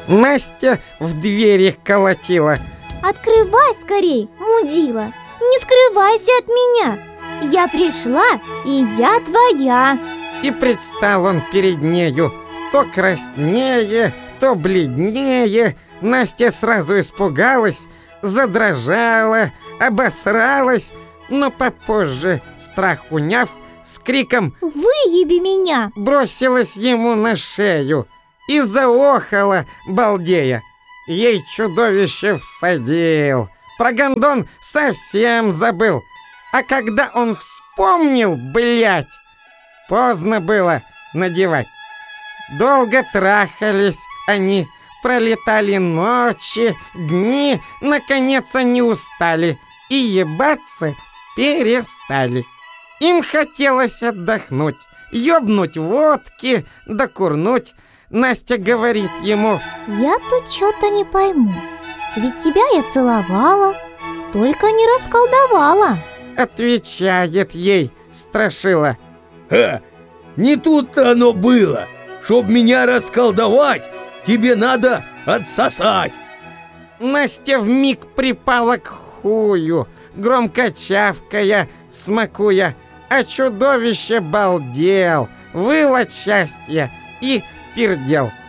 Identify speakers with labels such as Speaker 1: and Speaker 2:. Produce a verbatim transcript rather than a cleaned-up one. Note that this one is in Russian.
Speaker 1: Настя в двери колотила.
Speaker 2: Открывай скорей, мудила, не скрывайся от меня. Я пришла, и я твоя.
Speaker 1: И предстал он перед нею, то краснее, то бледнее. Настя сразу испугалась, задрожала, обосралась, но попозже, страх уняв, с криком
Speaker 2: «Выеби меня!»
Speaker 1: бросилась ему на шею и заохала, балдея. Ей чудовище всадил. Про гондон совсем забыл. А когда он вспомнил, блять, поздно было надевать. Долго трахались они, пролетали ночи, дни, наконец они устали и ебаться перестали. Им хотелось отдохнуть, ёбнуть водки, докурнуть. Настя говорит ему:
Speaker 2: «Я тут что-то не пойму, ведь тебя я целовала, только не расколдовала».
Speaker 1: Отвечает ей Страшила:
Speaker 3: «Ха! Не тут-то оно было. Чтоб меня расколдовать, тебе надо отсосать».
Speaker 1: Настя вмиг припала к хую, громко чавкая, смакуя, а чудовище балдел, выл от счастья и пердел.